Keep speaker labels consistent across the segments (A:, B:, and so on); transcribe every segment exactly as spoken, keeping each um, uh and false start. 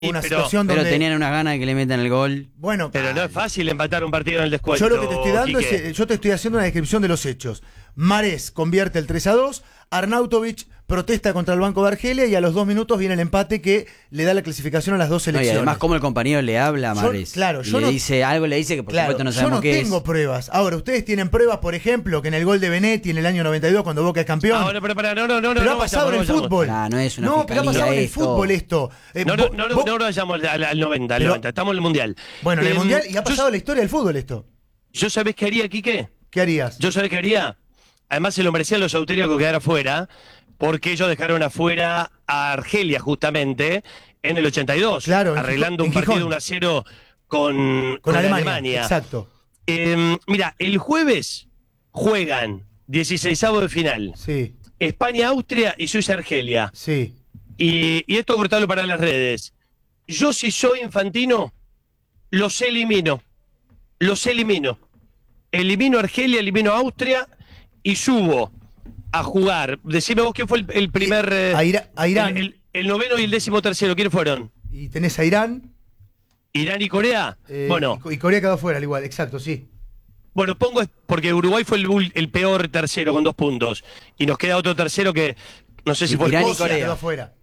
A: una
B: pero,
A: situación
C: Pero
A: donde...
C: tenían unas ganas de que le metan el gol.
A: Bueno,
B: Pero no es fácil empatar un partido en el descuento.
A: yo lo que te estoy dando
B: Quique.
A: es, yo te estoy haciendo una descripción de los hechos. Mares convierte el tres a dos, Arnautovic protesta contra el Banco de Argelia y a los dos minutos viene el empate que le da la clasificación a las dos
C: No, y
A: selecciones.
C: además como el compañero le habla a
A: Yo-
C: Mares.
A: claro,
C: y
A: yo
C: le
A: no-
C: dice, algo le dice que por
A: Claro,
C: supuesto no
A: yo
C: sabemos
A: no
C: qué
A: tengo
C: es.
A: pruebas. Ahora, ustedes tienen pruebas, por ejemplo, que en el gol de Benetti en el año noventa y dos, cuando Boca es campeón.
B: Ah, bueno, pero para, no, no, no,
A: pero
B: no,
A: ha
B: no
A: pasado
B: vayamos,
A: en el
B: no vayamos.
A: fútbol.
C: Nah, no es una
A: No, pero ha
C: fiscalía
A: pasado en el
C: esto.
A: fútbol esto. Eh,
B: No, no,
A: vos-
B: no, no,
A: vos-
B: no vayamos al, al noventa, al
A: Pero-
B: noventa, estamos en el Mundial.
A: Bueno, en el
B: Eh,
A: Mundial, y ha
B: yo-
A: pasado en la historia del fútbol esto.
B: ¿Yo sabés qué haría, Quique?
A: ¿Qué harías?
B: Yo sabés qué haría. Además se lo merecían los austríacos quedar afuera, porque ellos dejaron afuera a Argelia justamente en el ochenta y dos,
A: Claro, en
B: arreglando
A: Gijón-
B: un
A: en
B: partido
A: Gijón.
B: uno a cero con,
A: Con, Alemania,
B: Alemania.
A: Exacto.
B: Eh, mira, el jueves juegan dieciseisavos de final.
A: Sí,
B: España-Austria y Suiza-Argelia.
A: sí.
B: Y, y esto cortarlo para las redes. Yo si soy Infantino, los elimino. Los elimino. Elimino a Argelia, elimino a Austria y subo a jugar. Decime vos quién fue el, el primer... eh,
A: A, Ira- a Irán.
B: El, el- el noveno y el décimo tercero, ¿quiénes fueron?
A: Y tenés a Irán.
B: ¿Irán y Corea?
A: eh,
B: bueno,
A: y Co- y Corea quedó fuera al igual, exacto, sí.
B: bueno, pongo porque Uruguay fue el, ul- el peor tercero con dos puntos. Y nos queda otro tercero que no sé si fue
C: Irán y
B: Escocia.
C: Corea.
A: Quedó fuera.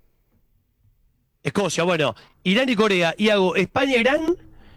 B: Escocia, bueno, Irán y Corea, y hago España-Irán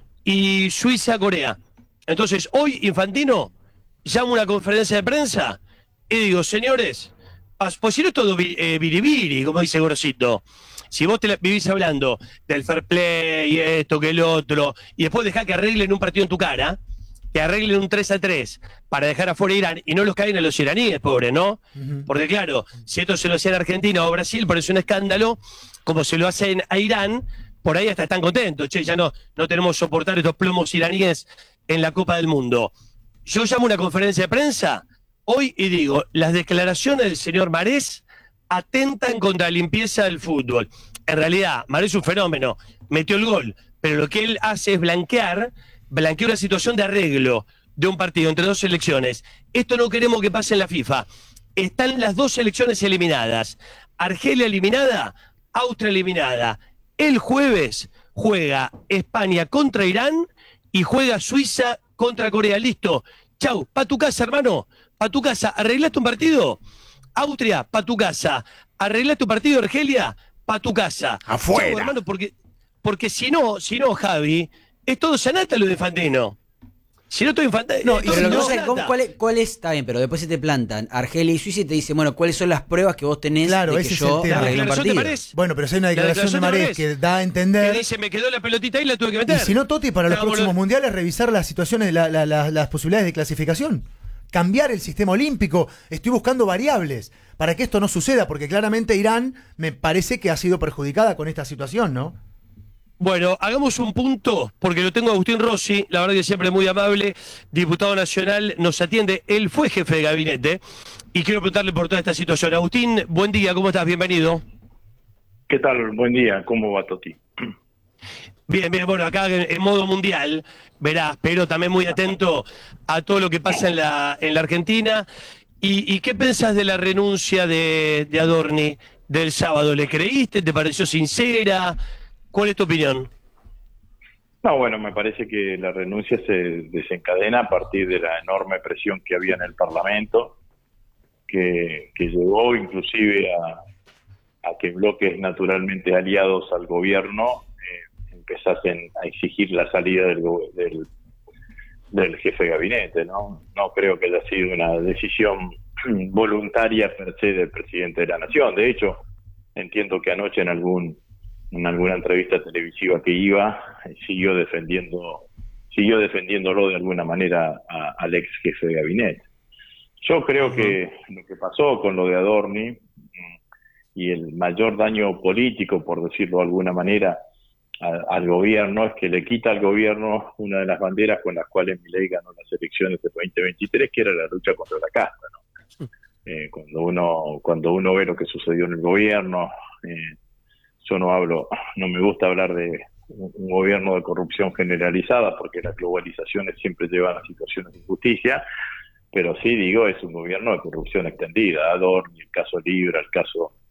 B: y Suiza-Corea. Entonces, hoy Infantino llama una conferencia de prensa y digo, señores, pas- pues si no es todo vi- eh, biribiri, como dice Gorosito, si vos te la vivís hablando del fair play y esto, que el otro, y después dejá que arreglen un partido en tu cara, que arreglen un tres a tres para dejar afuera a Irán y no los caen a los iraníes, pobre, ¿no?
A: Ujú.
B: Porque claro, si esto se lo hacían a Argentina o Brasil, parece un escándalo, como se lo hacen a Irán, por ahí hasta están contentos, che, ya no, no tenemos que soportar estos plomos iraníes en la Copa del Mundo. Yo llamo una conferencia de prensa hoy y digo, las declaraciones del señor Marés atentan contra la limpieza del fútbol. En realidad, Marés es un fenómeno, metió el gol, pero lo que él hace es blanquear, blanquear una situación de arreglo de un partido entre dos selecciones. Esto no queremos que pase en la FIFA. Están las dos selecciones eliminadas. Argelia eliminada, Austria eliminada. El jueves juega España contra Irán y juega Suiza contra Corea. Listo. Chau, pa' tu casa, hermano. Pa' tu casa. ¿Arreglaste un partido? Austria, pa' tu casa. ¿Arreglaste un partido, Argelia? Pa' tu casa.
D: Afuera.
B: Chau, hermano, porque, porque si no, si no, Javi, es todo sanata lo de Infantino. Si no, todo Infantino.
A: No,
B: es
A: y
B: todo
C: Pero lo que
A: no,
C: pasa es que, ¿cómo- ¿cuál, es, ¿cuál es? Está bien, pero después se te plantan Argelia y Suiza y te dicen, bueno, ¿cuáles son las pruebas que vos tenés
A: Claro,
C: de que
A: ese es
C: yo
A: el tema.
B: La
C: arreglé un
B: declaración de
C: partido?
B: Marés,
A: Bueno, pero si hay una
B: La
A: declaración de
B: declaración de
A: Marés
B: Marés.
A: que da a
B: que
A: entender...
B: dice, me quedó la pelotita y la tuve que meter.
A: Y si no, Totti, para los
B: Claro,
A: próximos
B: boludo.
A: mundiales, revisar las situaciones, la- la- la- las posibilidades de clasificación. Cambiar el sistema olímpico. Estoy buscando variables para que esto no suceda, porque claramente Irán me parece que ha sido perjudicada con esta situación, ¿no?
B: Bueno, hagamos un punto, porque lo tengo a Agustín Rossi, la verdad que siempre muy amable, diputado nacional, nos atiende, él fue jefe de gabinete, y quiero preguntarle por toda esta situación. Agustín, buen día, ¿cómo estás? Bienvenido.
E: ¿Qué tal? Buen día. ¿Cómo va, Toti?
B: Bien, bien, bueno, acá en, en modo mundial, verás, pero también muy atento a todo lo que pasa en la, en la Argentina. ¿Y, y qué pensás de la renuncia de, de Adorni del sábado? ¿Le creíste? ¿Te pareció sincera? ¿Cuál es tu opinión?
E: No, bueno, me parece que la renuncia se desencadena a partir de la enorme presión que había en el Parlamento, que, que llevó inclusive a, a que bloques naturalmente aliados al gobierno eh, empezasen a exigir la salida del, go- del, del jefe de gabinete, ¿no? No creo que haya sido una decisión voluntaria per se del presidente de la Nación. De hecho, entiendo que anoche en algún en alguna entrevista televisiva que iba, siguió defendiendo, siguió defendiéndolo de alguna manera a, al ex jefe de gabinete. Yo creo que lo que pasó con lo de Adorni y el mayor daño político, por decirlo de alguna manera, a, al gobierno, es que le quita al gobierno una de las banderas con las cuales Milei ganó las elecciones de veinte veintitrés, que era la lucha contra la casta, ¿no? Eh, cuando uno cuando uno ve lo que sucedió en el gobierno, eh, yo no hablo, no me gusta hablar de un, un gobierno de corrupción generalizada, porque las globalizaciones siempre llevan a situaciones de injusticia, pero sí digo, es un gobierno de corrupción extendida. Adorni, el caso Libra, el caso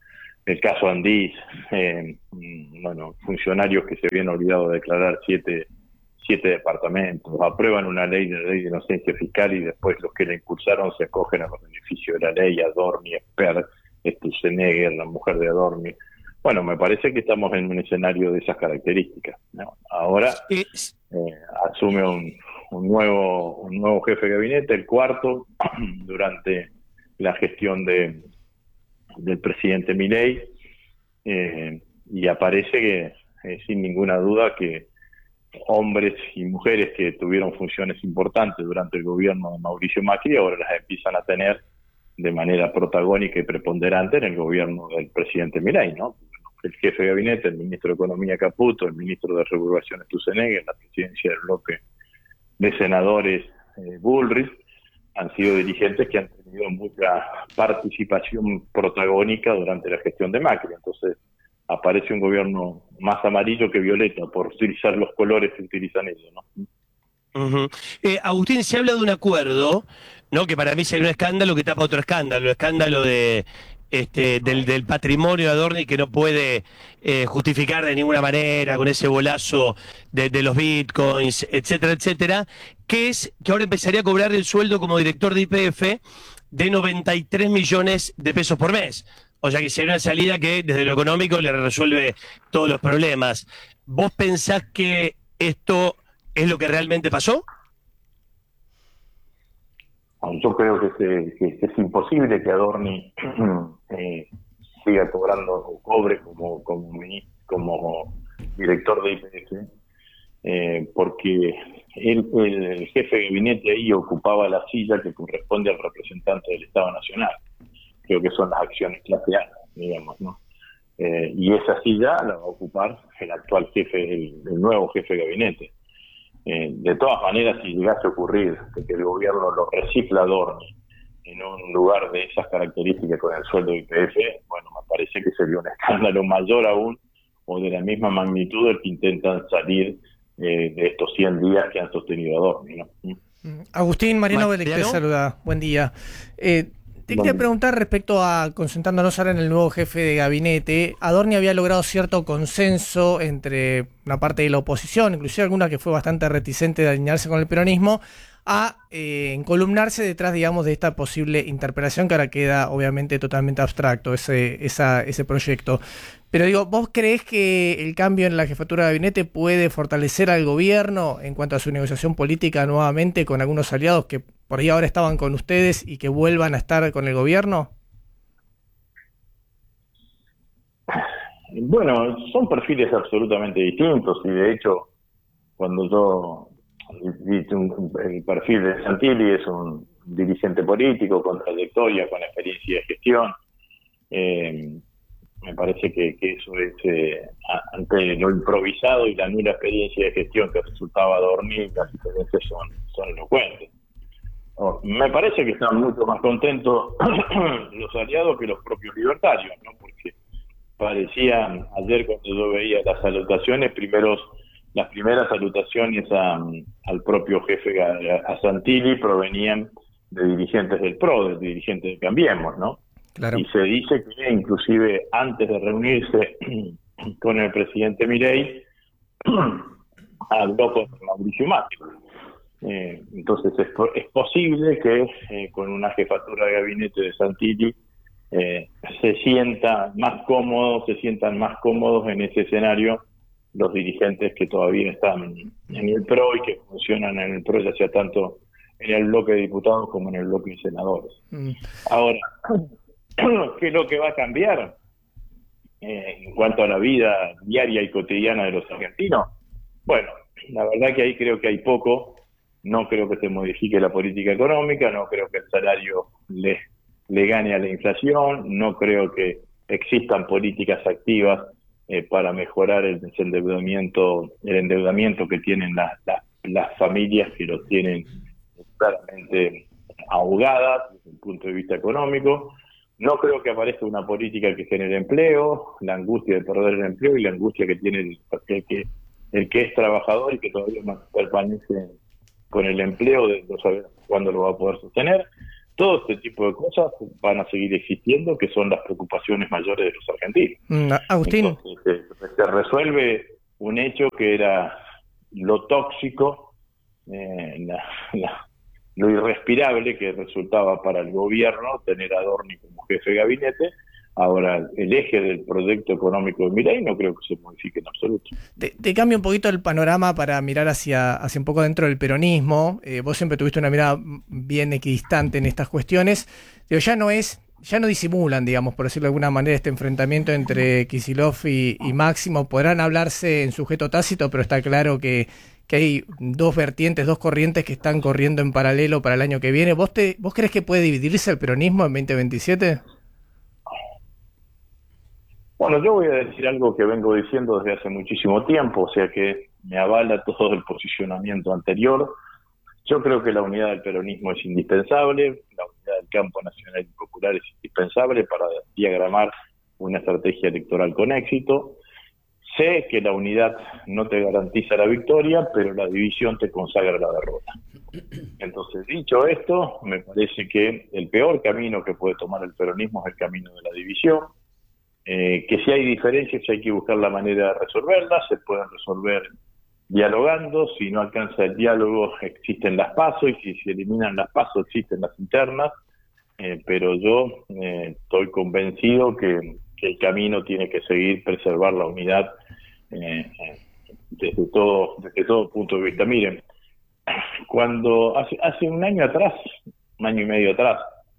E: el caso Andís, eh, bueno, funcionarios que se habían olvidado de declarar siete, siete departamentos, aprueban una ley de ley de inocencia fiscal y después los que la impulsaron se acogen a los beneficios de la ley, Adorni, Esper, Sturzenegger, la mujer de Adorni. Bueno, me parece que estamos en un escenario de esas características, ¿no? Ahora eh, asume un, un nuevo un nuevo jefe de gabinete, el cuarto, durante la gestión de del presidente Milei, eh, y aparece que, eh, sin ninguna duda, que hombres y mujeres que tuvieron funciones importantes durante el gobierno de Mauricio Macri ahora las empiezan a tener de manera protagónica y preponderante en el gobierno del presidente Milei, ¿no? El jefe de gabinete, el ministro de Economía Caputo, el ministro de Regulación Sturzenegger, la presidencia del bloque de senadores eh, Bullrich, han sido dirigentes que han tenido mucha participación protagónica durante la gestión de Macri. Entonces aparece un gobierno más amarillo que violeta, por utilizar los colores que utilizan ellos, ¿no?
B: Uh-huh. eh, Agustín, se habla de un acuerdo, ¿no? Que para mí sería un escándalo que tapa otro escándalo, el escándalo de este del, del patrimonio de Adorni, que no puede eh, justificar de ninguna manera con ese bolazo de, de los bitcoins, etcétera, etcétera, que es que ahora empezaría a cobrar el sueldo como director de Y P F de noventa y tres millones de pesos por mes. O sea que sería una salida que desde lo económico le resuelve todos los problemas. ¿Vos pensás que esto es lo que realmente pasó?
E: Yo creo que, se, que es imposible que Adorni eh, siga cobrando o cobre como como, como director de Y P F, eh, porque él, el, el jefe de gabinete ahí ocupaba la silla que corresponde al representante del Estado Nacional. Creo que son las acciones clase A, digamos, ¿no? Eh, y esa silla la va a ocupar el actual jefe, el, el nuevo jefe de gabinete. Eh, de todas maneras, si llegase a ocurrir que el gobierno lo recicla Adorni en un lugar de esas características con el sueldo de Y P F, bueno, me parece que sería un escándalo mayor aún, o de la misma magnitud del que intentan salir eh, de estos cien días que han sostenido Adorni, ¿no?
D: Agustín, Mariano Vélez te saluda. Buen día. Eh, Te quería preguntar respecto a, concentrándonos ahora en el nuevo jefe de gabinete, Adorni había logrado cierto consenso entre una parte de la oposición, inclusive alguna que fue bastante reticente de alinearse con el peronismo, a eh, encolumnarse detrás, digamos, de esta posible interpelación que ahora queda obviamente totalmente abstracto, ese, esa, ese proyecto. Pero digo, ¿vos creés que el cambio en la jefatura de gabinete puede fortalecer al gobierno en cuanto a su negociación política nuevamente con algunos aliados que por ahí ahora estaban con ustedes y que vuelvan a estar con el gobierno?
E: Bueno, son perfiles absolutamente distintos y de hecho, cuando yo vi el perfil de Santilli, es un dirigente político con trayectoria, con experiencia de gestión. Eh, me parece que, que eso es, eh, ante lo improvisado y la nula experiencia de gestión que resultaba Adorni, las diferencias son, son elocuentes. Me parece que están mucho más contentos los aliados que los propios libertarios, ¿no? Porque parecían, ayer cuando yo veía las salutaciones, primeros, las primeras salutaciones a, al propio jefe, a, a Santilli, provenían de dirigentes del P R O, de dirigentes de Cambiemos, ¿no? Claro. Y se dice que inclusive antes de reunirse con el presidente Milei, habló con Mauricio Macri. Eh, entonces es, es posible que eh, con una jefatura de gabinete de Santilli eh, se sienta más cómodos, se sientan más cómodos en ese escenario los dirigentes que todavía están en el P R O y que funcionan en el P R O, ya sea tanto en el bloque de diputados como en el bloque de senadores. Mm. Ahora, ¿qué es lo que va a cambiar eh, en cuanto a la vida diaria y cotidiana de los argentinos? Bueno, la verdad que ahí creo que hay poco. No creo que se modifique la política económica, no creo que el salario le, le gane a la inflación, no creo que existan políticas activas eh, para mejorar el desendeudamiento, el endeudamiento que tienen la, la, las familias que lo tienen claramente ahogadas desde el punto de vista económico. No creo que aparezca una política que genere empleo, la angustia de perder el empleo y la angustia que tiene el, el, que, el que es trabajador y que todavía permanece con el empleo de no saber cuándo lo va a poder sostener. todo este tipo de cosas van a seguir existiendo, que son las preocupaciones mayores de los argentinos.
D: Mm, Agustín.
E: Entonces, se, se resuelve un hecho que era lo tóxico, eh, la, la, lo irrespirable que resultaba para el gobierno tener a Adorni como jefe de gabinete. Ahora, el eje del proyecto económico de Milei no creo que se modifique en absoluto.
D: Te, te cambio un poquito el panorama para mirar hacia, hacia un poco dentro del peronismo. Eh, vos siempre tuviste una mirada bien equidistante en estas cuestiones. Digo, ya no es, ya no disimulan, digamos, por decirlo de alguna manera, este enfrentamiento entre Kicillof y, y Máximo. Podrán hablarse en sujeto tácito, pero está claro que, que hay dos vertientes, dos corrientes que están corriendo en paralelo para el año que viene. ¿Vos, te, vos crees que puede dividirse el peronismo en veinte veintisiete?
E: Bueno, yo voy a decir algo que vengo diciendo desde hace muchísimo tiempo, o sea que me avala todo el posicionamiento anterior. Yo creo que la unidad del peronismo es indispensable, la unidad del campo nacional y popular es indispensable para diagramar una estrategia electoral con éxito. Sé que la unidad no te garantiza la victoria, pero la división te consagra la derrota. Entonces, dicho esto, me parece que el peor camino que puede tomar el peronismo es el camino de la división. Eh, que si hay diferencias hay que buscar la manera de resolverlas, se pueden resolver dialogando, si no alcanza el diálogo existen las PASO y si se eliminan las PASO existen las internas, eh, pero yo eh, estoy convencido que, que el camino tiene que seguir preservar la unidad eh, desde todo desde todo punto de vista. Miren, cuando hace, hace un año atrás, un año y medio atrás,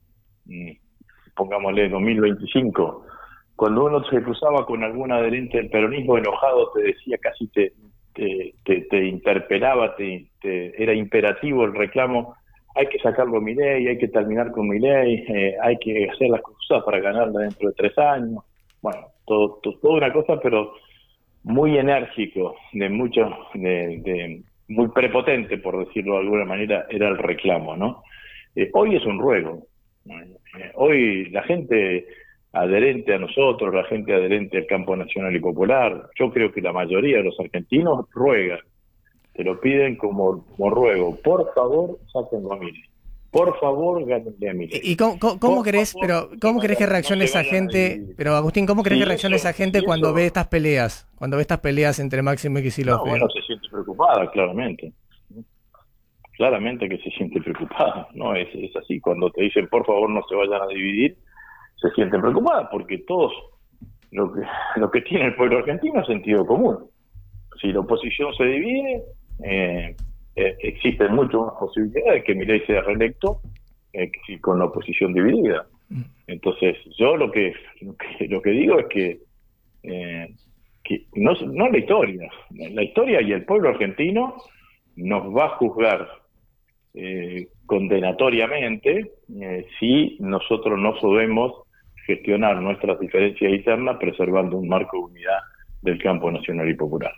E: pongámosle dos mil veinticinco, cuando uno se cruzaba con algún adherente del peronismo enojado, te decía, casi te, te, te, te interpelaba, te, te, era imperativo el reclamo, hay que sacarlo a Milei, hay que terminar con Milei, eh, hay que hacer las cosas para ganarla dentro de tres años. Bueno, todo, todo, toda una cosa, pero muy enérgico, de mucho, de, de muy prepotente, por decirlo de alguna manera, era el reclamo, ¿no? Eh, hoy es un ruego. Eh, hoy la gente adherente a nosotros, la gente adherente al campo nacional y popular, yo creo que la mayoría de los argentinos ruegan, te lo piden como, como ruego, por favor, sáquenlo a Milei, por favor, gánenle a Milei.
D: ¿Y cómo, cómo, cómo crees, pero cómo crees que reaccione esa gente, pero Agustín, cómo crees
E: Sí,
D: que reaccione
E: eso,
D: esa gente
E: sí,
D: cuando
E: eso.
D: ve estas peleas, cuando ve estas peleas entre Máximo y Kicillof?
E: No, bueno, se siente preocupada, claramente. Claramente que se siente preocupada, ¿no? Es, es así, cuando te dicen, por favor, no se vayan a dividir, se sienten preocupadas porque todos lo que lo que tiene el pueblo argentino es sentido común. Si la oposición se divide, eh, eh, existen muchas más posibilidades de que Milei sea reelecto eh, que con la oposición dividida. Entonces, yo lo que lo que, lo que digo es que, eh, que no, no la historia, la historia y el pueblo argentino nos va a juzgar eh, condenatoriamente eh, si nosotros no sabemos gestionar nuestras diferencias internas preservando un marco de unidad del campo nacional y popular.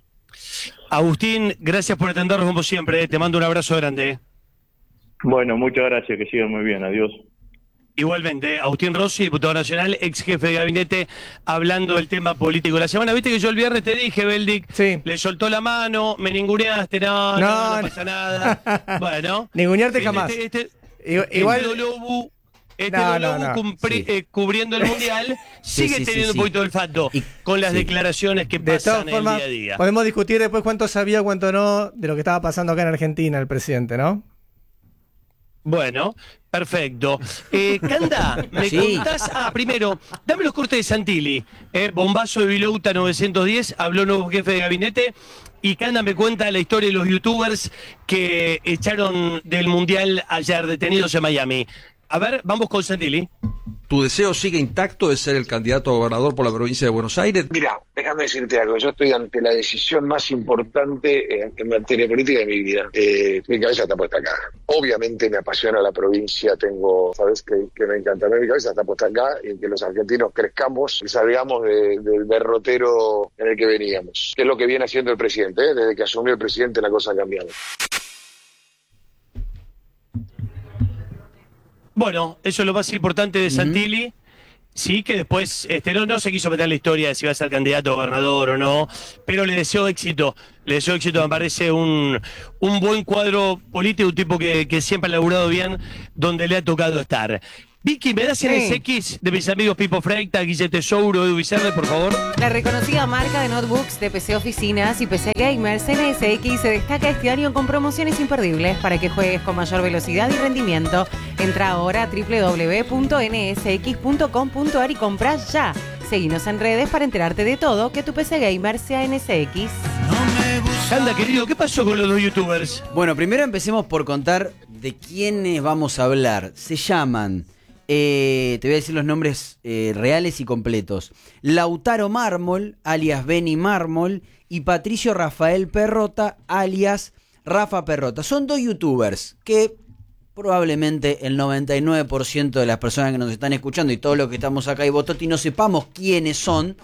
B: Agustín, gracias por atendernos como siempre, te mando un abrazo grande.
E: Bueno, muchas gracias, que sigan muy bien, adiós.
B: Igualmente, Agustín Rossi, diputado nacional, ex jefe de gabinete, hablando del tema político. La semana, viste que yo el viernes te dije, Beldic,
D: Sí.
B: le soltó la mano, me ninguneaste, no, no, no,
D: No,
B: no
D: no.
B: pasa nada. Bueno.
D: Ningunearte
B: este,
D: jamás.
B: Este, este,
D: Igual- igual-
B: este Lobu, este
D: No,
B: Lobu
D: no, no.
B: cumpri-
C: Sí.
B: eh, cubriendo el Mundial,
C: Sí,
B: sigue
C: sí, sí,
B: teniendo
C: sí.
B: un poquito de olfato
C: Y-
B: con las
C: sí.
B: declaraciones que
D: De
B: pasan
D: todas
B: en el
D: formas,
B: día a día.
D: podemos discutir después cuánto sabía, cuánto no, de lo que estaba pasando acá en Argentina el presidente, ¿no?
B: Bueno, perfecto. Eh, Canda, ¿me
C: Sí.
B: contás? Ah, primero, dame los cortes de Santilli. Eh, bombazo de Vilouta novecientos diez, habló nuevo jefe de gabinete. Y Canda me cuenta la historia de los youtubers que echaron del Mundial ayer, detenidos en Miami. A ver, vamos con Santilli.
F: ¿Tu deseo sigue intacto de ser el candidato a gobernador por la provincia de Buenos Aires?
G: Mira, déjame decirte algo. Yo estoy ante la decisión más importante en, en materia política de mi vida. Eh, mi cabeza está puesta acá. Obviamente me apasiona la provincia. Tengo, sabes que, que me encanta. Mi cabeza está puesta acá y que los argentinos crezcamos y salgamos de, del derrotero en el que veníamos. Que es lo que viene haciendo el presidente. ¿eh? Desde que asumió el presidente la cosa ha cambiado.
B: Bueno, eso es lo más importante de Santilli. Sí, que después este, no, no se quiso meter en la historia de si va a ser candidato a gobernador o no, pero le deseo éxito. Le deseo éxito, me parece un, un buen cuadro político, un tipo que, que siempre ha laburado bien donde le ha tocado estar. Vicky, ¿me das
H: Sí.
B: N S X de mis amigos Pipo Freita, Guillete Souro, Edu Vicente, por favor?
H: La reconocida marca de notebooks de P C Oficinas y P C Gamers, N S X, se destaca este año con promociones imperdibles para que juegues con mayor velocidad y rendimiento. Entra ahora a doble u doble u doble u punto ene ese equis punto com punto a r y compra ya. Seguinos en redes para enterarte de todo, que tu P C Gamer sea N S X.
B: Anda, querido, ¿qué pasó con los dos youtubers?
C: Bueno, primero empecemos por contar de quiénes vamos a hablar. Se llaman... Eh, te voy a decir los nombres eh, reales y completos. Lautaro Mármol, alias Benny Mármol, y Patricio Rafael Perrota, alias Rafa Perrota. Son dos youtubers que probablemente el noventa y nueve por ciento de las personas que nos están escuchando y todos los que estamos acá y Bototi no sepamos quiénes son.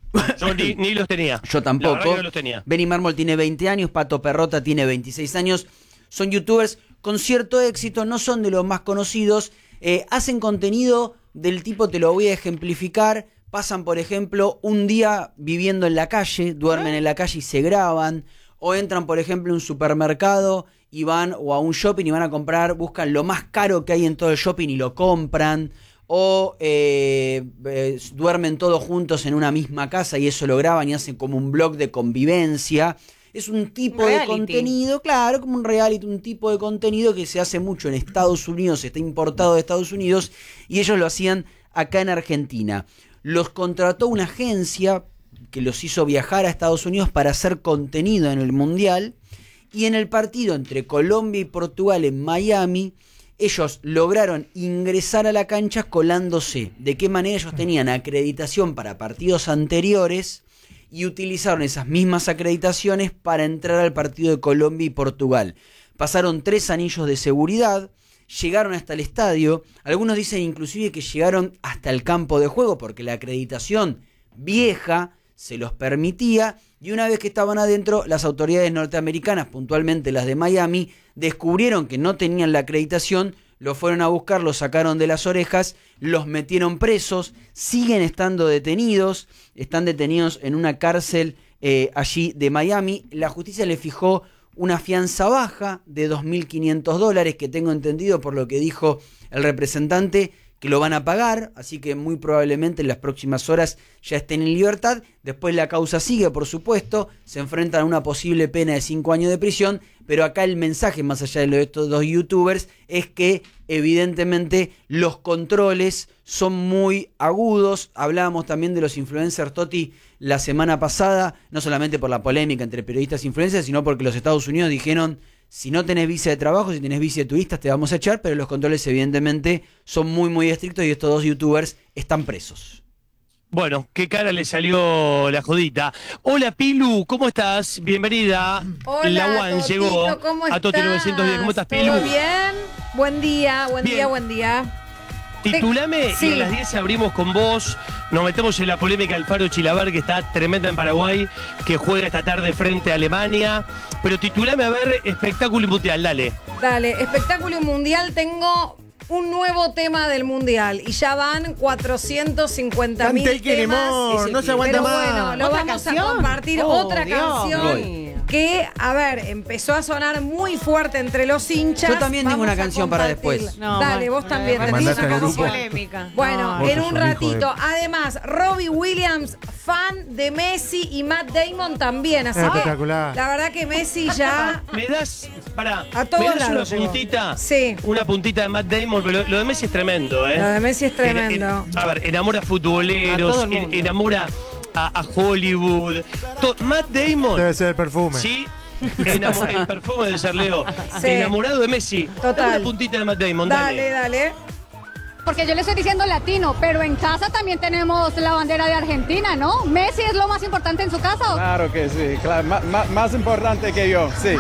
B: Yo ni, ni los tenía.
C: Yo tampoco.
B: La verdad que no los tenía.
C: Benny Mármol tiene veinte años, Pato Perrota tiene veintiséis años. Son youtubers con cierto éxito, no son de los más conocidos. Eh, hacen contenido del tipo, te lo voy a ejemplificar, pasan por ejemplo un día viviendo en la calle, duermen en la calle y se graban, o entran por ejemplo en un supermercado y van, o a un shopping y van a comprar, buscan lo más caro que hay en todo el shopping y lo compran, o eh, eh, duermen todos juntos en una misma casa y eso lo graban y hacen como un blog de convivencia. Es un tipo
H: Reality.
C: de contenido, claro, como un reality, un tipo de contenido que se hace mucho en Estados Unidos, está importado de Estados Unidos, y ellos lo hacían acá en Argentina. Los contrató una agencia que los hizo viajar a Estados Unidos para hacer contenido en el Mundial, y en el partido entre Colombia y Portugal en Miami, ellos lograron ingresar a la cancha colándose. ¿De qué manera? Ellos tenían acreditación para partidos anteriores y utilizaron esas mismas acreditaciones para entrar al partido de Colombia y Portugal. Pasaron tres anillos de seguridad, llegaron hasta el estadio, algunos dicen inclusive que llegaron hasta el campo de juego porque la acreditación vieja se los permitía, y una vez que estaban adentro, las autoridades norteamericanas, puntualmente las de Miami, descubrieron que no tenían la acreditación, los fueron a buscar, los sacaron de las orejas, los metieron presos, siguen estando detenidos, están detenidos en una cárcel eh, allí de Miami. La justicia le fijó una fianza baja de dos mil quinientos dólares, que tengo entendido por lo que dijo el representante, que lo van a pagar, así que muy probablemente en las próximas horas ya estén en libertad. Después la causa sigue, por supuesto, se enfrentan a una posible pena de cinco años de prisión, pero acá el mensaje, más allá de lo de estos dos youtubers, es que evidentemente los controles son muy agudos. Hablábamos también de los influencers, Toti, la semana pasada, no solamente por la polémica entre periodistas e influencers, sino porque los Estados Unidos dijeron: si no tenés visa de trabajo, si tenés visa de turistas, te vamos a echar, pero los controles evidentemente son muy muy estrictos y estos dos youtubers están presos.
B: Bueno, qué cara le salió la jodita. Hola Pilu, ¿cómo estás? Bienvenida.
I: Hola,
B: la One
I: Totito,
B: llegó
I: ¿cómo
B: a Toti
I: estás?
B: novecientos diez. ¿Cómo estás, Pilu?
I: ¿Todo bien? Buen día, buen
B: Bien.
I: día, buen día.
B: Titulame
I: Sí.
B: y a las diez abrimos con vos. Nos metemos en la polémica del Faro Chilaver, que está tremenda en Paraguay, que juega esta tarde frente a Alemania. Pero titulame a ver espectáculo mundial, dale.
I: Dale, espectáculo mundial, tengo un nuevo tema del mundial y ya van cuatrocientos cincuenta mil
A: Cante el
I: temas.
A: queremón, no se aguanta
I: Pero
A: más.
I: bueno, lo
H: ¿Otra
I: vamos
H: canción?
I: a compartir.
H: Oh,
I: otra
H: Dios.
I: canción
C: Voy.
I: que, a ver, empezó a sonar muy fuerte entre los hinchas.
C: Yo también tengo
I: Vamos
C: una
I: a
C: canción para
I: compartirla.
C: después.
H: No,
I: Dale,
H: bueno,
I: vos también.
H: me
I: tenés
H: parece
A: Mandaste
I: una
A: al grupo.
I: canción.
H: polémica.
I: Bueno,
H: No,
A: Vos
I: en
A: sos
I: un
A: un hijo
I: ratito. Además, Robbie Williams, fan de Messi, y Matt Damon también. Así que,
A: Espectacular.
I: la verdad que Messi ya...
B: ¿Me das, pará,
I: A todos
B: ¿me das una
I: lados llegó.
B: puntita?
I: Sí.
B: Una puntita de Matt Damon, pero lo, lo de Messi es tremendo, ¿eh?
I: Lo de Messi es tremendo.
B: En- en- a ver, enamora a
H: A
B: futboleros,
H: todo el
B: en-
H: mundo.
B: enamora a, a Hollywood. To- Matt Damon,
A: Debe ser el perfume.
B: sí, enamo- el perfume de ser Leo.
I: Sí.
B: Enamorado de Messi.
I: Total.
B: Dame una puntita de Matt Damon,
I: Dale,
B: dale.
I: dale.
J: Porque yo le estoy diciendo latino, pero en casa también tenemos la bandera de Argentina, ¿no? ¿Messi es lo más importante en su casa? ¿o?
K: Claro que sí, claro, ma- ma- más importante que yo, sí.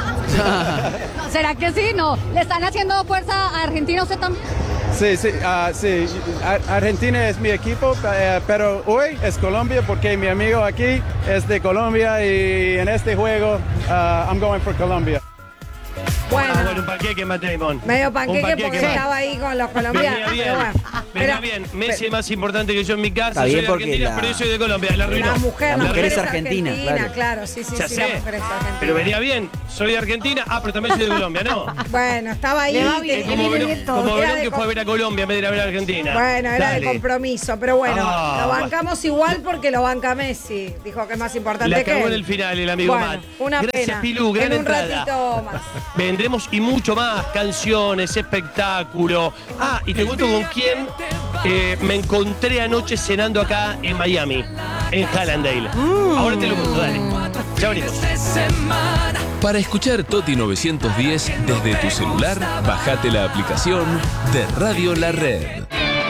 J: ¿Será que sí? No. ¿Le están haciendo fuerza a Argentina usted también?
K: Sí, sí, ah, sí. Ar- Argentina es mi equipo, eh, pero hoy es Colombia porque mi amigo aquí es de Colombia y en este juego ah, I'm going for Colombia.
I: Bueno.
B: Ah, bueno, un panqueque Matt Damon.
I: Medio panqueque,
B: Un panqueque
I: porque
B: más.
I: estaba ahí con los colombianos.
B: Venía bien,
I: pero bueno.
B: venía
I: Pero-
B: bien. Messi es más importante que yo en mi casa.
C: Está
B: Soy
C: bien
B: de
C: porque
B: Argentina,
C: la-
B: pero yo soy de Colombia. La arruinó.
I: La mujer,
C: La mujer es
I: argentina,
C: argentina,
I: claro.
C: claro.
I: sí, sí,
B: Ya
I: sí,
B: sé.
I: la mujer es argentina.
B: Pero venía bien. Soy de Argentina. Ah, pero también soy de Colombia, ¿no?
I: Bueno, estaba ahí.
H: Le va
I: te-
H: bien,
B: Es
H: le
B: como
H: viene
B: Verón,
H: bien todo.
B: como
I: Era
B: Verón
I: de
B: que
I: com-
B: fue a ver a Colombia en vez de ir a ver a Argentina.
I: Bueno, era
B: Dale.
I: de compromiso, pero bueno,
B: Ah,
I: lo bancamos igual porque lo banca Messi. Dijo que es más importante
B: La
I: que
B: cagó
I: él.
B: en el final el amigo
I: Bueno,
B: Matt.
I: una
B: Gracias,
I: pena.
B: Pilú, gran
I: en un
B: entrada.
I: ratito más.
B: Vendremos y mucho más, canciones, espectáculo. Ah, y te cuento con quién eh, me encontré anoche cenando acá en Miami, en Hallandale. Ahora te lo cuento, dale. Ya venimos.
L: Para escuchar Toti novecientos diez desde tu celular, bajate la aplicación de Radio La Red.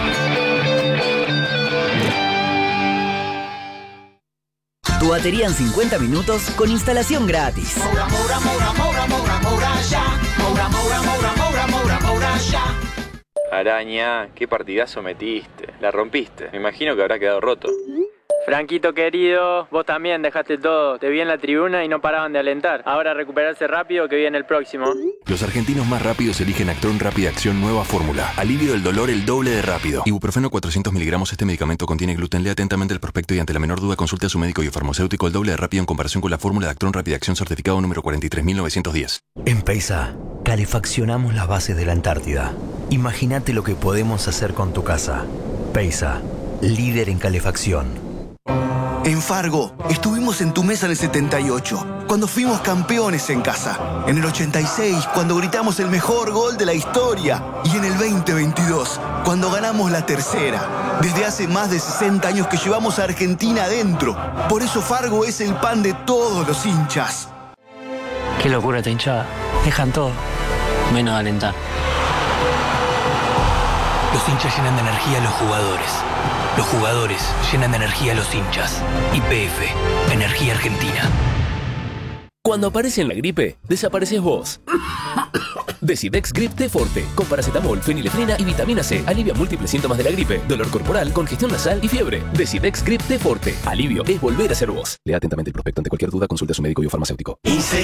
M: Tu batería en cincuenta minutos con instalación gratis.
N: Moura, Moura, Moura, Moura, Moura, Moura, ya. Moura, Moura, Moura, Moura, Moura, Moura, ya.
O: Araña, qué partidazo metiste. La rompiste. Me imagino que habrá quedado roto.
P: Franquito querido, vos también dejaste todo. Te vi en la tribuna y no paraban de alentar. Ahora recuperarse rápido que viene el próximo.
Q: Los argentinos más rápidos eligen Actron Rápida Acción Nueva Fórmula. Alivio del dolor el doble de rápido. Ibuprofeno cuatrocientos miligramos. Este medicamento contiene gluten. Lea atentamente el prospecto y ante la menor duda consulte a su médico y farmacéutico. El doble de rápido en comparación con la fórmula de Actron Rápida Acción certificado número cuarenta y tres mil novecientos diez.
R: En Peisa, calefaccionamos las bases de la Antártida. Imagínate lo que podemos hacer con tu casa. Peisa, líder en calefacción.
S: En Fargo, estuvimos en tu mesa en el setenta y ocho, cuando fuimos campeones en casa. En el ochenta y seis, cuando gritamos el mejor gol de la historia. Y en el veinte veintidós, cuando ganamos la tercera. Desde hace más de sesenta años que llevamos a Argentina adentro. Por eso Fargo es el pan de todos los hinchas.
T: Qué locura esta hinchada. Dejan todo, menos alentar.
U: Los hinchas llenan de energía a los jugadores. Los jugadores llenan de energía a los hinchas. Y P F, Energía Argentina.
L: Cuando aparece en la gripe, desapareces vos. Decidex Grip T Forte, con paracetamol, fenilefrina y vitamina C, alivia múltiples síntomas de la gripe, dolor corporal, congestión nasal y fiebre. Decidex Grip T Forte, alivio es volver a ser vos. Lea atentamente el prospecto. Ante cualquier duda, consulta a su médico y o farmacéutico.